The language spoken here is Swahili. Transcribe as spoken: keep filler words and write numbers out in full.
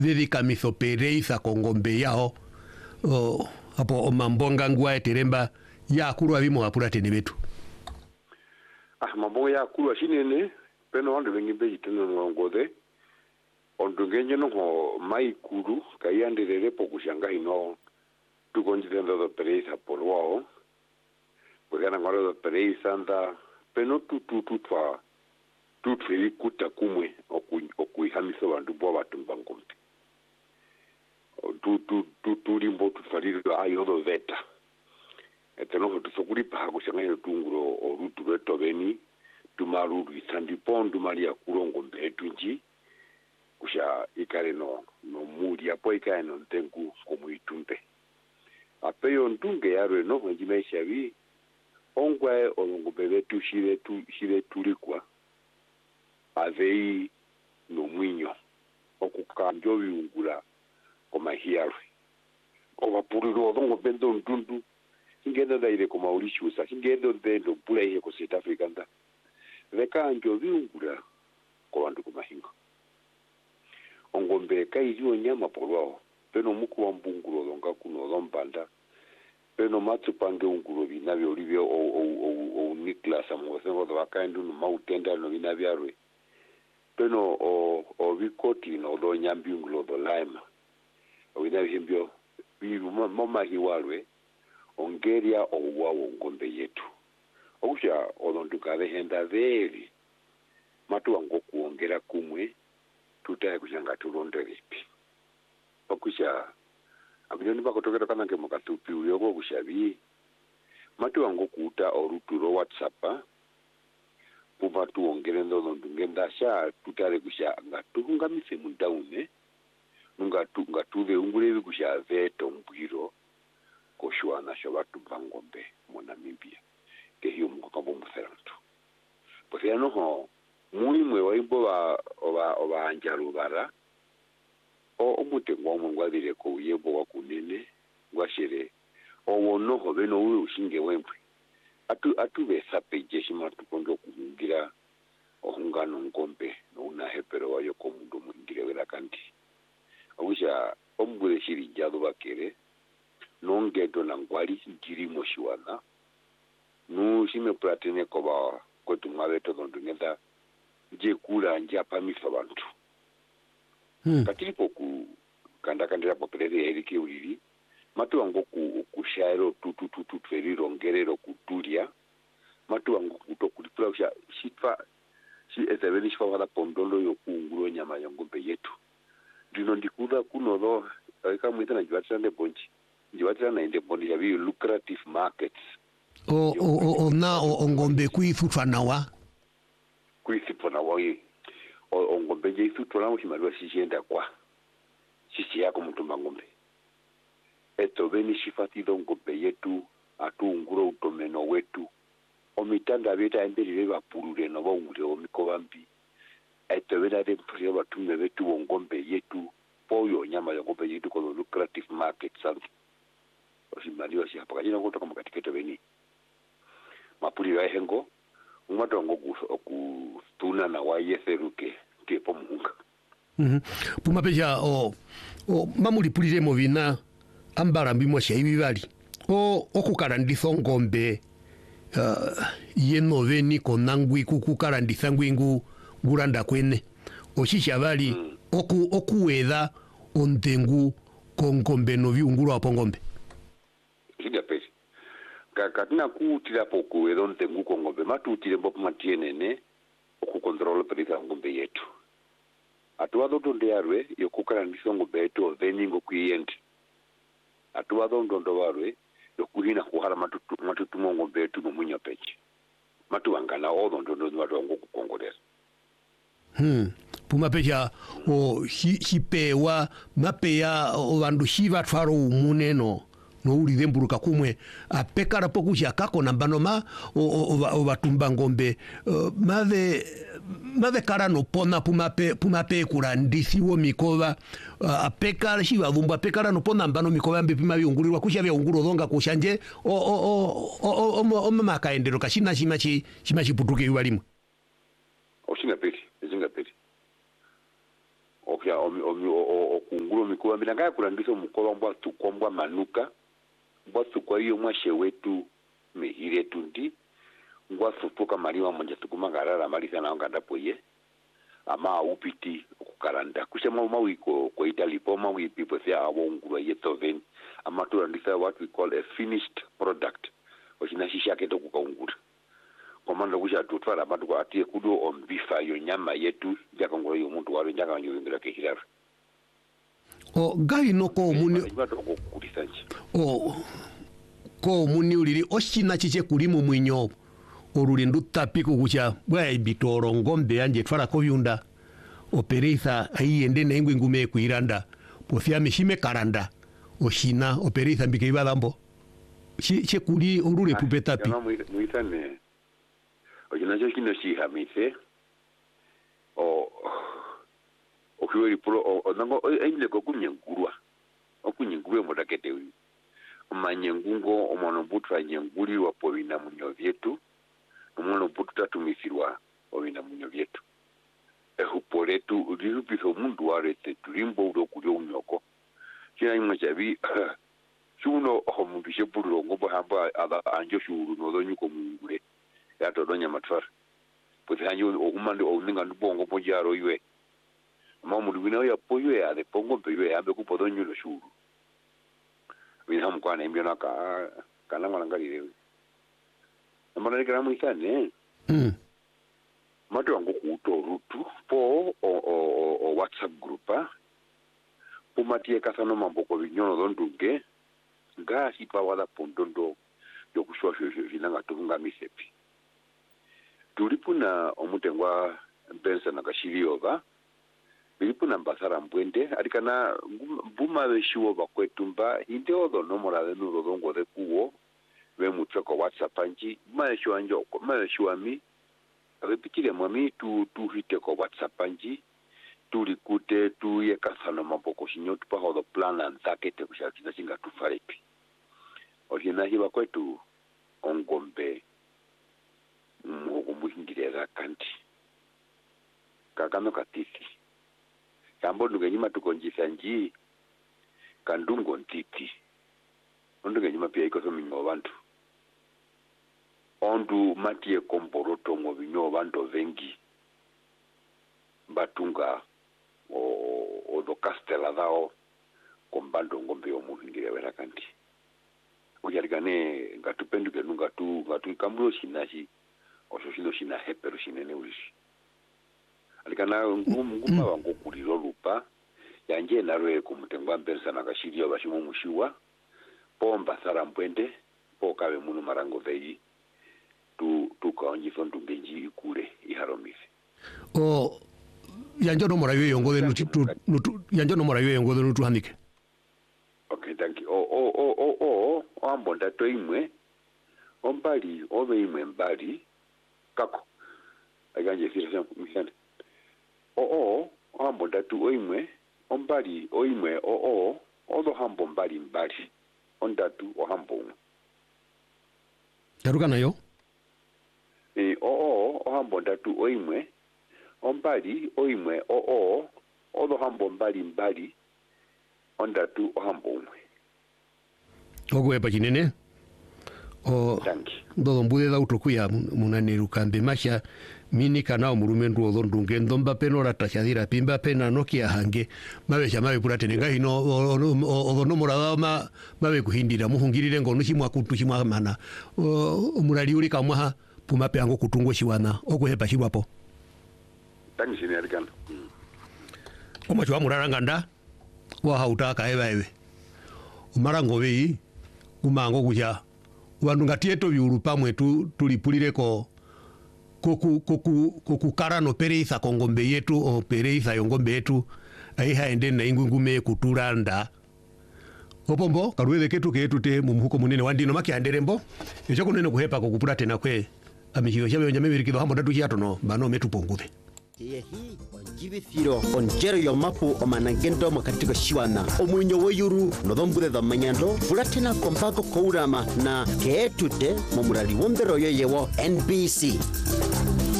vevika mithopereitha kongombe yao o hapo omambonga ngwa eteremba ya kurwa bimo apura tene betu. Ah mambonga ya kurwa shinene peno wande vengimbe yitene ngongode ondungenye no mai kuru kayanderere pokushanga ino tukonjitendo do pereitha polwao kugana ngoro do pereitha nda peno tutu tutwa tutwe kuta kumwe oku okuihamiso bantu bo batumba ngombe tu tu tu tu limbo tutfaliro ayo do veta eteno tusokuri pa kushanga ino tunguro orutu beto beni tumaru isandi pondu maria kurongo mbetunji kusha ikare no no muri apo ikare no ntengu komu itunte apeyo ntunge yaro no njime shavi ongwa olongo bebe tu shire tu shire tulikwa avei no mwinyo okukanjo biungula koma hiarwe oba puriro odongo bendo ndundu ingenda daire koma ulishusa ingenda bendo pula ihe ko South Africa nda vekanjo biungula ko bantu koma hingo ongombe kairiyo nyama polwao peno muku wa mbungulo longa kuno lombanda peno matsu pange ungulo binabyo olivyo o o o, o Nicholas amosengo do bakandu no mautenda no binabyo arwe peno o o vikoti no do nyambi ungulo do laima o binabyo mbyo bibu mama hiwalwe ongeria o wawo ngombe yetu okusha olonduka behenda veri matu wango kuongera kumwe tutaye kushanga turonde ripi okusha abiyoni bakotokera kana ke mukatupi uyogo kushabi matu wango kuta oruturo WhatsApp puba tuongere ndo ndungenda sha tutare kusha ngatuhunga mise mundaune nunga tu ngatuve ungure kusha veto mbwiro koshwana shabatu bangombe mona Namibia ke hiyo mukabo muserantu posia no ho muri mwe waibo ba oba oba anjarubara o omute ngwa ngwadire ko yebo wa kunene ngwashere owo no ho beno uri ushinge wempwe atu atu besa peje shimatu kondo kuhungira ohungano ngombe no una hepero wayo ko mundu mwingire wela kandi awusha ombure shiri jado bakere nongedo na ngwali jiri moshiwana nu shime platene ko ba ko tumabeto ndo ngenda je kula nja pamisa bantu hmm. Katili poku kanda kandira popelere erike uliri matu wango ku kushairo tutu tutu tweriro ngerero kutulia matu wango kutokulipula usha shitfa shi ezebeni shfa wala pondolo yo kungulo nyama yongombe yetu dino ndikuda kuno do eka mwita na jiwatira ne bonji jiwatira na inde bonji ya bi lucrative markets o o o na o ngombe kuifutwa nawa kuisipo na wai o ngombe je itu tola mushimaliwa sishenda kwa sisi yako mtumba ngombe eto beni shifati do ngombe yetu atu nguro utomeno wetu omitanda beta embere bapulure no bawure omikobambi eto bena de mpure batume betu ngombe yetu poyo nyama ya ngombe yetu ko lucrative market santi oshimaliwa shi hapa kajina kutoka makatikete beni mapuli ya hengo umato ngoku okutuna na wayeseruke tipo munga mhm puma peja o o mamulipulire mo bina ambara mbimo shaibi bali o okukaranditho ngombe uh, yeno veni konangwi kukukaranditha ngwingu nguranda kwene oshisha bali mm. oku okuweda ontengu kongombe no viunguru apo ngombe sija pesi katina kuutira poku edonte nguko ngombe matutire bopu matienene okukontrola perita ngombe yetu atuwa dodo ndearwe yokukara ndiso ngombe yetu veningo kuyendi atuwa dodo ndowarwe yokuhina kuhara matutu matutu ngombe yetu mumunyo pechi matuwangana odo ndodo ndodo ngoku kongolera hmm puma pecha o hi hipewa mapeya o bandu shiva twaro umuneno no uri demburuka kumwe apekara pokusha kako nambano ma o batumba ngombe uh, mave mave kara no pona pumape pumape kurandisi wo mikova uh, apekara shiva vumba apekara no pona mbano mikova mbe pima biungulirwa kusha bya unguro donga kushanje o o o o o mama kaendero kashina shimachi shimachi putuke yualimu oshina peki ezinga peki okya o o o kwa milanga kurandiso mkoba mbwa tukombwa manuka mbwa tukwa hiyo mwashe wetu mehire tundi mbwa supuka mariwa monja tukumangarara marisa na nganda poye ama upiti kukaranda kusema mawiko kwa Italy po mawi people say awongwa yetoven ama turandisa what we call a finished product oshinashisha keto kukaungura kwa maana kusha tutwara bantu kwa atie kudo ombifa yo nyama yetu jakongolo yo muntu waro njaka nyuwingira kehirara o gai no ko muni o ko muni uliri oshina chiche kulimo mwinyo oruli ndutapiku kucha bwa bitoro ngombe yanje twara ko byunda operitha ayende na ingwe ngume kuiranda pofia mishime karanda oshina operitha mbike balambo chi che kuli orule pupetapi muitane ojina jo kino shi hamise o okiweli pro onango aimle ko kunyengurwa okunyengurwe modakete uyu manyengungo omono butra nyenguri wa povina munyo vyetu omono butra tumisirwa ovina munyo vyetu ehuporetu ulirupiso mundu warete tulimbo udo kulyo unyoko kina imwe chabi suno omundu shepullo ngobo hamba ada anjo shuru no nyuko mungure ya to donya matfar puti hanyo okumande oninga ndubongo pojaro ywe mamu duwina ya poyo ya de pongo peyo ya be ku podonyo lo shuru wina mkwana imbiona ka kana ngalangalire amana kira muikane mm mato wangu kuto rutu po o o o WhatsApp grupa pumatie kasano mamboko vinyono dondunge ngasi pa wala pondondo yokushwa vinanga tunga misepi tulipuna omutengwa mpensa na kashiriova bilipuna mbasara mbwende alikana buma beshuo bakwetumba inde odo nomora de nudo dongo de kuwo we mutsoko WhatsApp anji maesho anjo maesho ami abepikire mwami tu tu hite ko WhatsApp anji tulikute tu yekasana maboko shinyo tupa hodo plan anzakete kushakina singa tufarepi ojina hiba kwetu ongombe muhingireza kanti kakano katiti kambo ndugenyima tukonjisa nji kandungo ntiti ndugenyima pia iko so minyo bantu ondu matie komporoto ngo binyo bantu vengi batunga o o do castella dao kombando ngombe omuhingire wera kanti ujarigane ngatupenduke ngatu ngatu kambulo shinashi osho shilo shina hepero shinene ulishi alikana ngumu nguma wango kuliro lupa yanje narwe kumutengwa mpensa na kashirio bashimu mushiwa pomba sara mpwende po kawe munu marango vei tu tu kaonji fondu ngenji ikure iharomise o yanjo no mora yoyongo de nutu nutu yanjo no mora yoyongo de nutu hanike okay thank you o o o o o o ambonda to imwe ombali ove imwe mbali kako aganje fira mishande o o ambo datu oimwe ombali oimwe o o odo hambo mbali mbali ondatu o hambo yaruka nayo e o o o hambo datu oimwe ombali oimwe o o odo hambo mbali mbali ondatu o hambo ogwe pa kinene o dodo mbude da utokuya munaniru kambe masha mini kana murumendu odondunge ndomba penora tashadira pimba pena nokia hange mabe chamabe puratenenga hino odono morada ma mabe kuhindira muhungirire ngono chimwa kutu chimwa mana omurali uli kamwa puma peango kutungo chiwana okuhepa chibwapo tangi sinerikana omachwa muraranganda wa hautaka ewe ewe umarango bei umango kuja vandu ngatieto viuru pamwe tu tulipulireko koku koku koku karano pereitha kongombe yetu o pereitha yongombe yetu aiha ende na ingungume kuturanda opombo karwele ketu ketu te mumuhuko munene wandino maki anderembo ejo kunene kuhepa kokupura tena kwe amihiyo chabe nyame birikido hambo datu chiato no bano metu ponguthe yehi onjibithiro onjero yo mapu omanangendo makatiko shiwana omunyo woyuru nodhombure dhamanyando bulatena kompako kourama na keetute momurali wombero yoyewo N B C